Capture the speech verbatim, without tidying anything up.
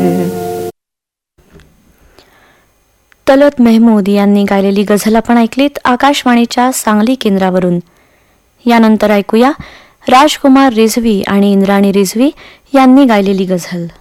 तलत मेहमूद यांनी गायलेली गझल आपण ऐकलीत आकाशवाणीच्या सांगली केंद्रावरून. यानंतर ऐकूया राजकुमार रिझवी आणि इंद्राणी रिझवी यांनी गायलेली गझल.